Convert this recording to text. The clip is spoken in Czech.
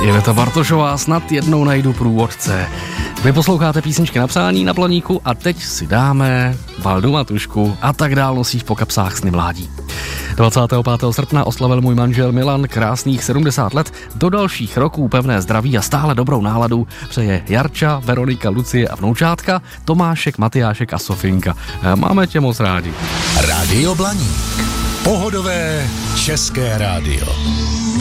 Iveta Bartošová, snad jednou najdu průvodce. Vy posloucháte písničky na přání na Planíku a teď si dáme Valdu Matušku a tak dál nosíš po kapsách sny mládí. 25. srpna oslavil můj manžel Milan krásných 70 let. Do dalších roků pevné zdraví a stále dobrou náladu přeje Jarča, Veronika, Lucie a vnoučátka, Tomášek, Matyášek a Sofinka. Máme tě moc rádi. Rádio Blaník. Pohodové české rádio.